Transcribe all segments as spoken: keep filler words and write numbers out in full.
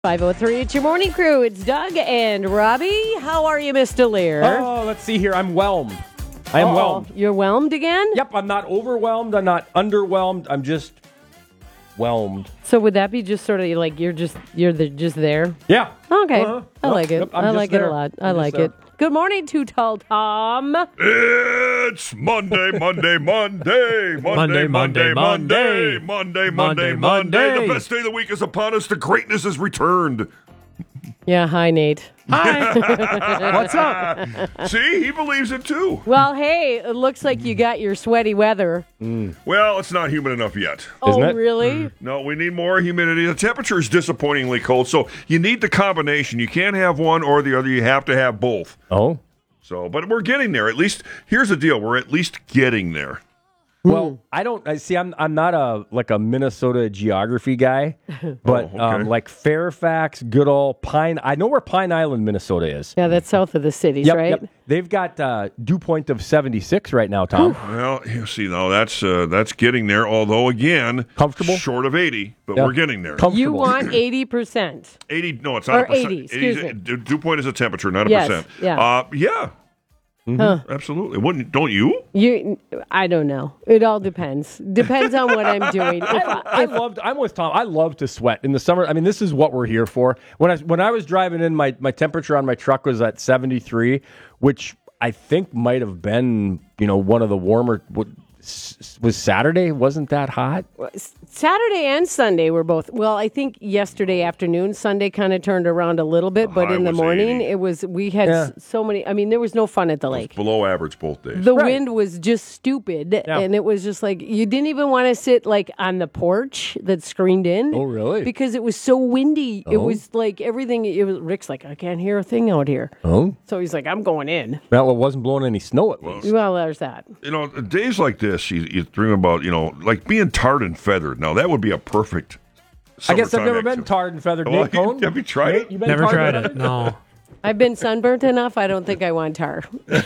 five oh three, it's your morning crew. It's Doug and Robbie. How are you, Mister Lear? Oh, let's see here. I'm whelmed. I am Uh-oh. whelmed. You're whelmed again? Yep, I'm not overwhelmed. I'm not underwhelmed. I'm just whelmed. So would that be just sort of like you're just you're the, just there? Yeah. Okay. Uh-huh. I Yep, like it. yep, I'm I just like there. it a lot. I I'm just like there. it. Good morning, Too Tall Tom. It's Monday, Monday, Monday, Monday, Monday, Monday, Monday, Monday, Monday, Monday, Monday. The best day of the week is upon us. The greatness is returned. Yeah, hi, Nate. Hi. What's up? See, he believes it too. Well, hey, it looks like you got your sweaty weather. Well, it's not humid enough yet. Oh, it? really? No, we need more humidity. The temperature is disappointingly cold, so you need the combination. You can't have one or the other. You have to have both. Oh. So, but we're getting there. At least, here's the deal. We're at least getting there. Well, I don't. I see. I'm. I'm not a like a Minnesota geography guy, but Oh, okay. um, like Fairfax, good old Pine. I know where Pine Island, Minnesota is. Yeah, that's south of the cities, Yep, right? yep. They've got uh, dew point of seventy-six right now, Tom. Well, you see, now that's uh, that's getting there. Although, again, Comfortable? short of eighty, but Yep. we're getting there. Comfortable. You want eighty percent. eighty, no, it's not Or a percent. eighty, excuse eighty, me. Dew dew point is a temperature, not a Yes, percent. yeah. Uh, yeah. Huh. Absolutely. Wouldn't, don't you? You, I don't know. It all depends. Depends on what I'm doing. If I, I, I loved. I'm with Tom. I love to sweat in the summer. I mean, this is what we're here for. When I when I was driving in, my my temperature on my truck was at seventy-three, which I think might have been, you know, one of the warmer. what, s- Was Saturday? Wasn't that hot? Saturday and Sunday were both. Well, I think yesterday afternoon, Sunday kind of turned around a little bit, but high in the was morning, eighty. it was. We had Yeah. s- so many. I mean, there was no fun at the lake. Below average both days. The Right. wind was just stupid, Yeah. and it was just like you didn't even want to sit like on the porch that screened in. Oh, really? Because it was so windy. It Oh. was like everything. It was Rick's like, I can't hear a thing out here. Oh, So he's like, I'm going in. well, it wasn't blowing any snow at least. Well, there's that. You know, days like this, you, you dream about, you know, like being tarred and feathered. Now, that would be a perfect I guess I've summertime never been activity. tarred and feathered. Well, Nate Cohn? have you tried Nate, it? you been Never tarred tried and it. No. I've been sunburnt enough. I don't think I want tar.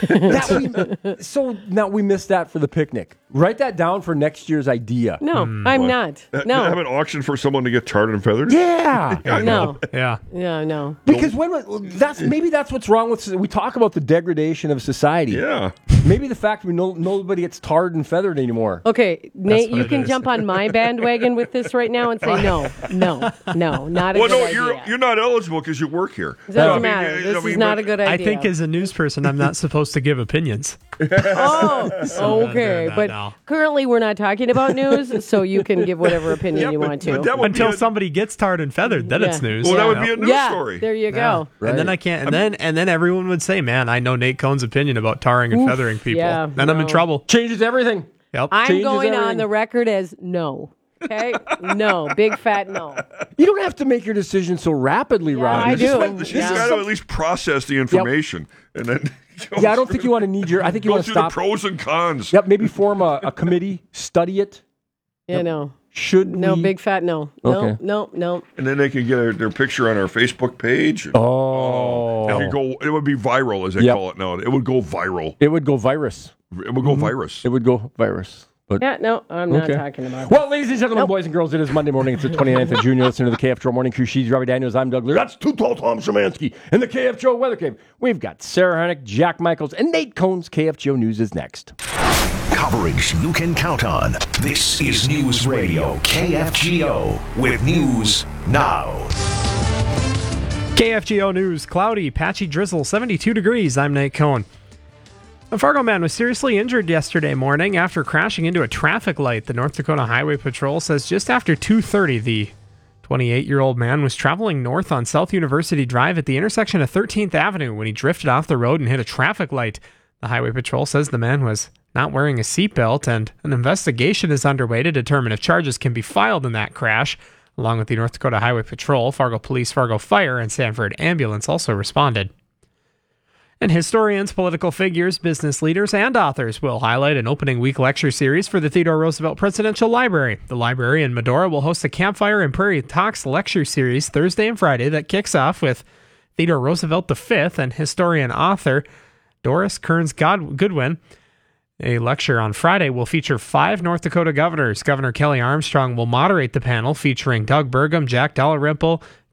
That we, so now we missed that for the picnic. Write that down for next year's idea. No, I'm not. Have No, an auction for someone to get tarred and feathered? Yeah. I know. no, Yeah. yeah, no. Because when we- that's maybe that's what's wrong with we talk about the degradation of society. Yeah. Maybe the fact we know nobody gets tarred and feathered anymore. Okay, Nate, what you it can is. jump on my bandwagon with this right now and say no, no, no, not a Well, good no, idea. you're you're not eligible because you work here. Doesn't I mean, matter. I This mean, is not but- a good idea. I think as a news person, I'm not supposed to give opinions. Oh, okay. no, But no. currently, we're not talking about news, so you can give whatever opinion Yeah, you but- want to. but that would Until be a, somebody gets tarred and feathered, then it's Yeah. news. well, that would Yeah. be a news yeah, story. there you Yeah. go. And then I can't. And then and then everyone would say, "Man, I know Nate Cohn's opinion about tarring and Oof, feathering people." yeah, then I'm in no. trouble. Changes everything. Yep. I'm Changes going on everything. the record as no. Okay, no, big fat no. You don't have to make your decision so rapidly, Rob. I You just do. want- She's Yeah. got to at least process the information and then. you know, Yeah, I don't think you want to need your. I think you go want to through stop. the pros and cons. Yep, maybe form a, a committee, study it. You know, Should no, we? big fat no. No, Okay. no, no. And then they can get their, their picture on our Facebook page. Oh, It could go. It would be viral, as they Yep. call it now. It would go viral. it would go virus. It would go virus. It would go virus. But Yeah, no, I'm not Okay. talking about it. well, ladies and gentlemen, Nope. boys and girls, it is Monday morning. It's the twenty-ninth of June. You're listening to the K F Show Morning Crew. She's Robbie Daniels. I'm Doug Lear. That's Too Tall Tom Szymanski in the K F Show Weather Cave. We've got Sarah Harnick, Jack Michaels, and Nate Cohn's K F G O News is next. Coverage you can count on. This is News Radio K F G O with news now. K F G O News, cloudy, patchy drizzle, seventy-two degrees. I'm Nate Cohn. A Fargo man was seriously injured yesterday morning after crashing into a traffic light. The North Dakota Highway Patrol says just after two thirty, the twenty-eight-year-old man was traveling north on South University Drive at the intersection of thirteenth Avenue when he drifted off the road and hit a traffic light. The Highway Patrol says the man was not wearing a seatbelt, and an investigation is underway to determine if charges can be filed in that crash. Along with the North Dakota Highway Patrol, Fargo Police, Fargo Fire, and Sanford Ambulance also responded. And historians, political figures, business leaders, and authors will highlight an opening week lecture series for the Theodore Roosevelt Presidential Library. The library in Medora will host a Campfire and Prairie Talks lecture series Thursday and Friday that kicks off with Theodore Roosevelt the fifth and historian author Doris Kearns God- Goodwin. A lecture on Friday will feature five North Dakota governors. Governor Kelly Armstrong will moderate the panel featuring Doug Burgum, Jack Dalrymple,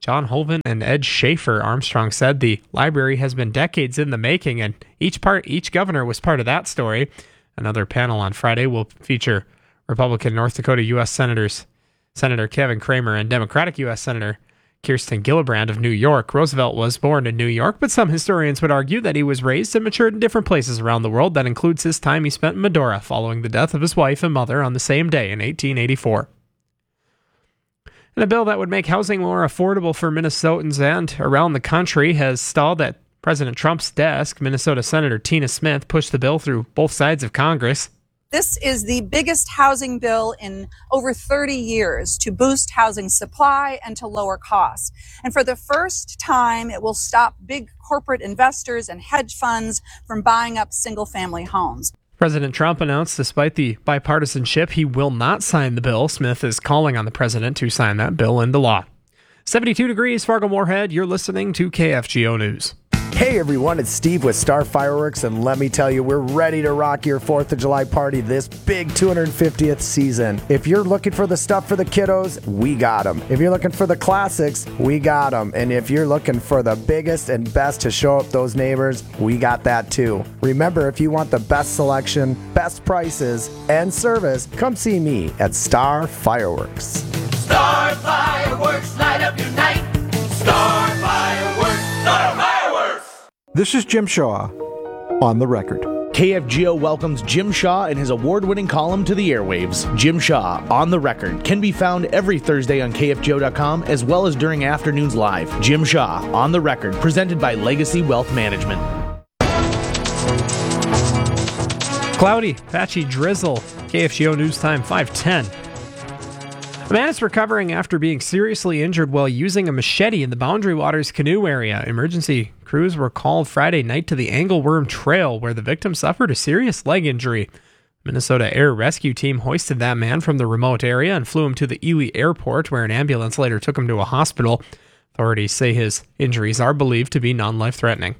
John Hoven and Ed Schaefer. Armstrong said the library has been decades in the making, and each part, each governor was part of that story. Another panel on Friday will feature Republican North Dakota U S Senators Senator Kevin Cramer and Democratic U S Senator Kirsten Gillibrand of New York. Roosevelt was born in New York, but some historians would argue that he was raised and matured in different places around the world. That includes his time he spent in Medora following the death of his wife and mother on the same day in eighteen eighty-four. And a bill that would make housing more affordable for Minnesotans and around the country has stalled at President Trump's desk. Minnesota Senator Tina Smith pushed the bill through both sides of Congress. This is the biggest housing bill in over thirty years to boost housing supply and to lower costs. And for the first time, it will stop big corporate investors and hedge funds from buying up single-family homes. President Trump announced despite the bipartisanship, he will not sign the bill. Smith is calling on the president to sign that bill into law. seventy-two degrees, Fargo-Moorhead. You're listening to K F G O News. Hey everyone, it's Steve with Star Fireworks, and let me tell you, we're ready to rock your fourth of July party this big two hundred fiftieth season. If you're looking for the stuff for the kiddos, we got them. If you're looking for the classics, we got them. And if you're looking for the biggest and best to show up those neighbors, we got that too. Remember, if you want the best selection, best prices, and service, come see me at Star Fireworks. Star Fireworks, light up your night. Star Fireworks, Star Fireworks. This is Jim Shaw, on the record. K F G O welcomes Jim Shaw and his award-winning column to the airwaves. Jim Shaw, on the record, can be found every Thursday on K F G O dot com as well as during afternoons live. Jim Shaw, on the record, presented by Legacy Wealth Management. Cloudy, patchy drizzle. K F G O News Time five ten. A man is recovering after being seriously injured while using a machete in the Boundary Waters canoe area. Emergency crews were called Friday night to the Angleworm Trail, where the victim suffered a serious leg injury. Minnesota Air Rescue Team hoisted that man from the remote area and flew him to the Ely Airport, where an ambulance later took him to a hospital. Authorities say his injuries are believed to be non-life-threatening.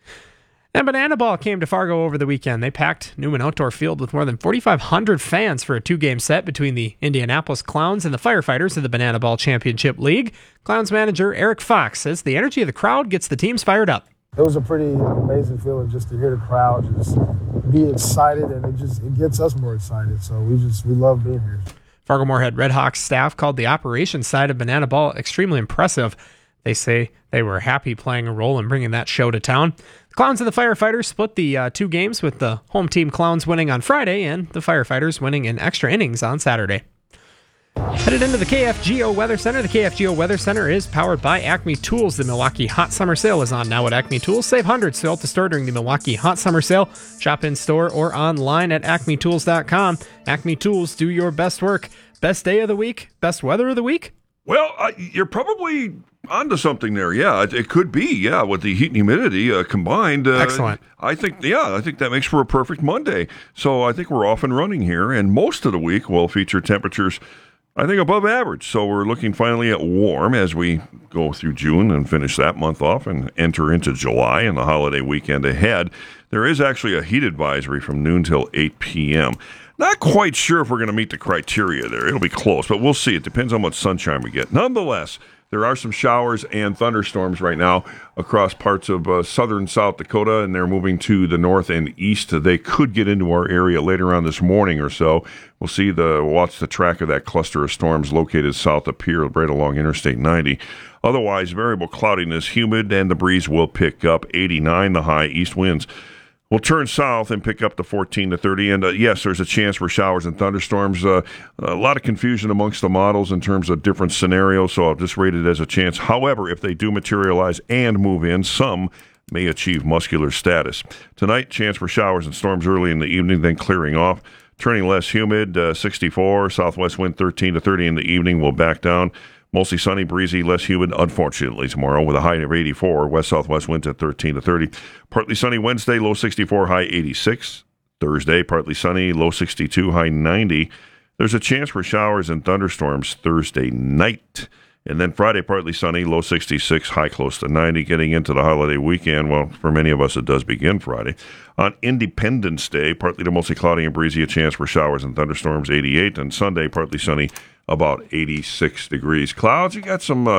And Banana Ball came to Fargo over the weekend. They packed Newman Outdoor Field with more than forty-five hundred fans for a two-game set between the Indianapolis Clowns and the Firefighters of the Banana Ball Championship League. Clowns manager Eric Fox says the energy of the crowd gets the teams fired up. It was a pretty amazing feeling just to hear the crowd just be excited, and it just it gets us more excited. So we just we love being here. Fargo-Moorhead Redhawks staff called the operations side of Banana Ball extremely impressive. They say they were happy playing a role in bringing that show to town. The Clowns and the Firefighters split the uh, two games, with the home team Clowns winning on Friday and the Firefighters winning in extra innings on Saturday. Headed into the K F G O Weather Center. The K F G O Weather Center is powered by Acme Tools. The Milwaukee Hot Summer Sale is on now at Acme Tools. Save hundreds to help the store during the Milwaukee Hot Summer Sale. Shop in store or online at acme tools dot com. Acme Tools, do your best work. Best day of the week? Best weather of the week? Well, uh, you're probably onto something there. Yeah, it, it could be. Yeah, with the heat and humidity uh, combined. Uh, Excellent. I think, yeah, I think that makes for a perfect Monday. So I think we're off and running here. And most of the week will feature temperatures, I think, above average. So we're looking finally at warm as we go through June and finish that month off and enter into July and the holiday weekend ahead. There is actually a heat advisory from noon till eight p.m. Not quite sure if we're going to meet the criteria there. It'll be close, but we'll see. It depends on what sunshine we get. Nonetheless, there are some showers and thunderstorms right now across parts of uh, southern South Dakota, and they're moving to the north and east. They could get into our area later on this morning or so. We'll see the watch the track of that cluster of storms located south of Pierre, right along Interstate ninety. Otherwise, variable cloudiness, humid, and the breeze will pick up. eighty-nine the high, east winds will turn south and pick up to fourteen to thirty. And uh, yes, there's a chance for showers and thunderstorms. Uh, a lot of confusion amongst the models in terms of different scenarios, so I'll just rate it as a chance. However, if they do materialize and move in, some may achieve muscular status. Tonight, chance for showers and storms early in the evening, then clearing off. Turning less humid, uh, sixty-four. Southwest wind thirteen to thirty in the evening will back down. Mostly sunny, breezy, less humid, unfortunately, tomorrow with a high of eighty-four. West-southwest winds at thirteen to thirty. Partly sunny Wednesday, low sixty-four, high eighty-six. Thursday, partly sunny, low sixty-two, high ninety. There's a chance for showers and thunderstorms Thursday night. And then Friday, partly sunny, low sixty-six, high close to ninety. Getting into the holiday weekend, well, for many of us, it does begin Friday. On Independence Day, partly to mostly cloudy and breezy, a chance for showers and thunderstorms, eighty-eight. And Sunday, partly sunny, about eighty-six degrees. Clouds, you got some uh,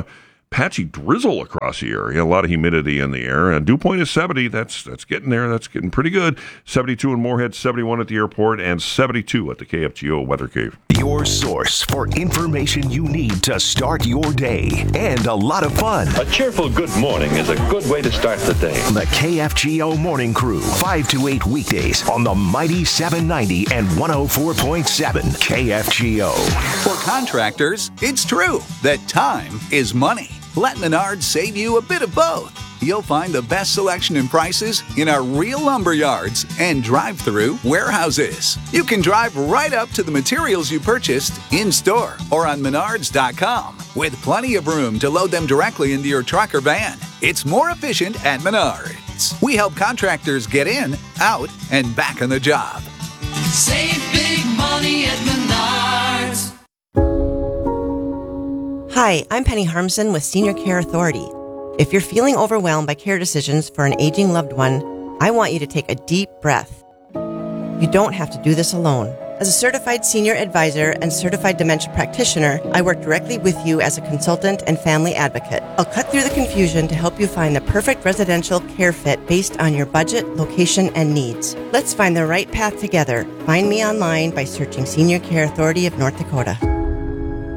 patchy drizzle across the area. A lot of humidity in the air. And dew point is seventy. That's that's getting there. That's getting pretty good. seventy-two in Moorhead, seventy-one at the airport, and seventy-two at the K F G O Weather Cave. Your source for information you need to start your day and a lot of fun. A cheerful good morning is a good way to start the day. The K F G O Morning Crew, five to eight weekdays on the mighty seven ninety and one oh four point seven K F G O. For contractors, it's true that time is money. Let Menards save you a bit of both. You'll find the best selection and prices in our real lumber yards and drive-through warehouses. You can drive right up to the materials you purchased in-store or on menards dot com with plenty of room to load them directly into your truck or van. It's more efficient at Menards. We help contractors get in, out, and back on the job. Save big money at Menards. Hi, I'm Penny Harmson with Senior Care Authority. If you're feeling overwhelmed by care decisions for an aging loved one, I want you to take a deep breath. You don't have to do this alone. As a certified senior advisor and certified dementia practitioner, I work directly with you as a consultant and family advocate. I'll cut through the confusion to help you find the perfect residential care fit based on your budget, location, and needs. Let's find the right path together. Find me online by searching Senior Care Authority of North Dakota.